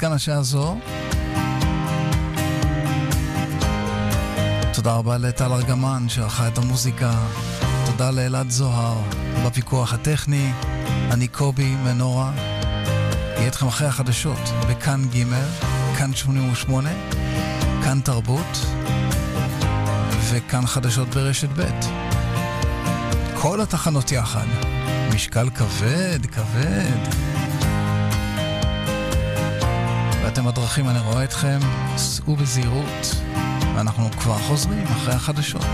כאן השעה זו. תודה רבה לטל ארגמן שערכה את המוזיקה. תודה לאלעד זוהר בפיקוח הטכני. אני קובי מנורה. יהיה אתכם אחרי החדשות בכאן ג', כאן 88, כאן תרבות וכאן חדשות ברשת ב'. כל התחנות יחד. משקל כבד, כבד. ואתם בדרכים, אני רואה אתכם, סעו בזהירות. ואנחנו כבר חוזרים אחרי החדשות.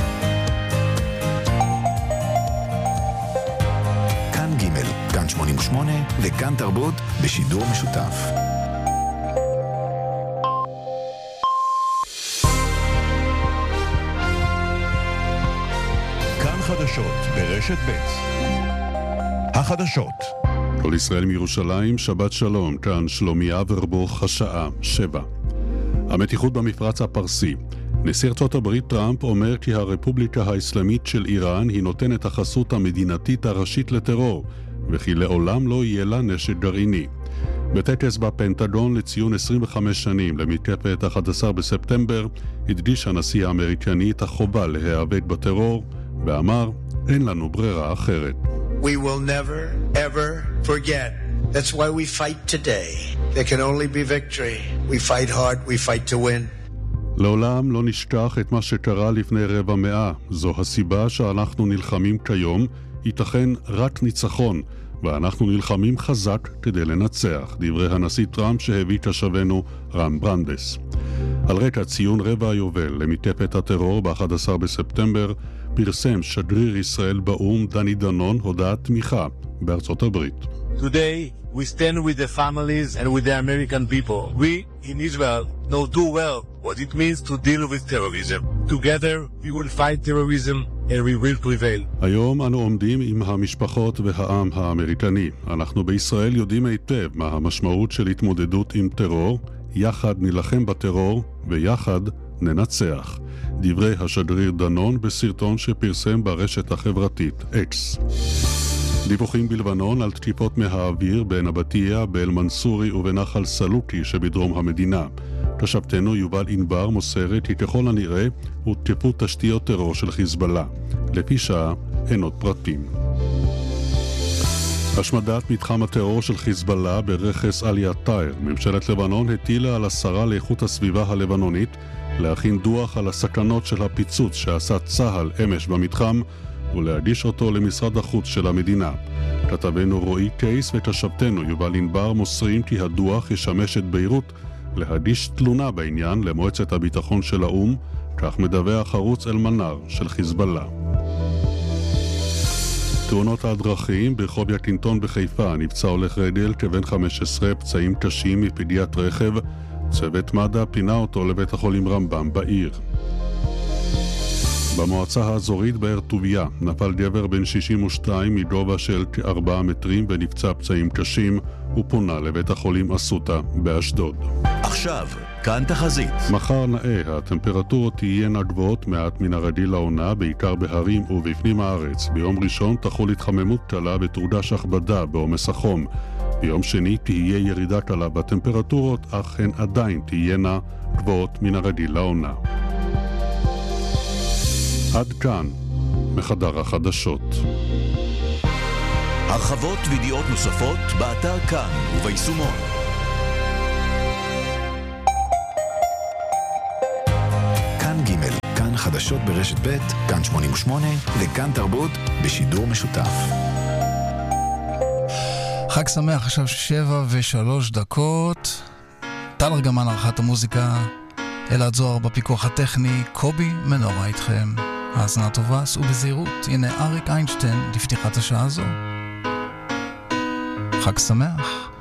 כאן ג', כאן 88 וכאן תרבות בשידור משותף. כאן חדשות ברשת ב'. החדשות. כל ישראל מירושלים, שבת שלום, כאן שלומי אברבוך, השעה 7. המתיחות במפרץ הפרסי. נשיא ארצות הברית טראמפ אומר כי הרפובליקה האסלאמית של איראן היא נותנת החסות המדינתית הראשית לטרור, וכי לעולם לא יהיה לה נשק גרעיני. בטקס בפנטגון לציון 25 שנים למתקפת 11 בספטמבר, הדגיש הנשיא האמריקני את החובה להיאבק בטרור, ואמר, אין לנו ברירה אחרת. We will never, ever forget. That's why we fight today. There can only be victory. We fight hard, we fight to win. לעולם לא נשכח את מה שקרה לפני רבע מאה. זו הסיבה שאנחנו נלחמים כיום, ייתכן רק ניצחון, ואנחנו נלחמים חזק כדי לנצח, דברי הנשיא טראמפ שהביא תושבנו רם ברנדס. על רקע ציון רבע היובל למתקפת הטרור ב-11 בספטמבר, פרסם שגריר ישראל באו"ם דני דנון הודעת תמיכה בארצות הברית. Today we stand with the families and with the American people. We in Israel know too well what it means to deal with terrorism. Together we will fight terrorism and we will prevail. היום אנו עומדים עם המשפחות והעם האמריקני. אנחנו בישראל יודעים היטב מה המשמעות של התמודדות עם טרור. יחד נלחם בטרור ויחד ננצח. דברי השגריר דנון בסרטון שפרסם ברשת החברתית X. דיווחים בלבנון על תקיפות מהאוויר בין הבתיה, באל מנסורי ובנחל סלוקי שבדרום המדינה. תושבתנו יובל ענבר מוסרת כי ככל הנראה הותקפו תשתיות טרור של חיזבאללה. לפי שעה אין עוד פרטים. השמדת מתחם הטרור של חיזבאללה ברכס אל יתאיר. ממשלת לבנון הטילה על השרה לאיכות הסביבה הלבנונית להכין דוח על הסכנות של הפיצוץ שעשה צה"ל אמש במתחם ולהגיש אותו למשרד החוץ של המדינה. כתבנו רועי קייס ותושבתנו יובל ענבר מוסרים כי הדוח ישמש את ביירות להגיש תלונה בעניין למועצת הביטחון של האו"ם, כך מדווח ערוץ אל-מנאר של חיזבאללה. תאונות הדרכים ברחוב יקינטון בחיפה, נפצע הולך רגל כבן 15, פצעים קשים מפגיעת רכב, צוות מד"א פינה אותו לבית החולים רמב"ם בעיר. במועצה האזורית באר טוביה נפל גבר בן 62 מגובה של כ4 מטרים ונפצע פצעים קשים ופונה לבית החולים אסותא באשדוד. עכשיו, כאן תחזית. מחר נאה, הטמפרטורות תהיינה גבוהות מעט מן הרגיל לעונה, בעיקר בהרים ובפנים הארץ. ביום ראשון תחול התחממות קלה ותורגש הכבדה בעומס החום. ביום שני תהיה ירידה קלה בטמפרטורות, אך הן עדיין תהיינה גבוהות מן הרגיל לעונה. עד כאן, מחדר החדשות. הרחבות וידיעות נוספות באתר כאן וביישומון. כאן ג', כאן חדשות ברשת ב', כאן 88 וכאן תרבות בשידור משותף. חג שמח, עכשיו 7:03. טל ארגמן ערכת המוזיקה, אלעד זוהר בפיקוח הטכני, קובי מנורה איתכם. האזנה טובה, סעו בזהירות. הנה אריק איינשטיין לפתיחת השעה הזו. חג שמח.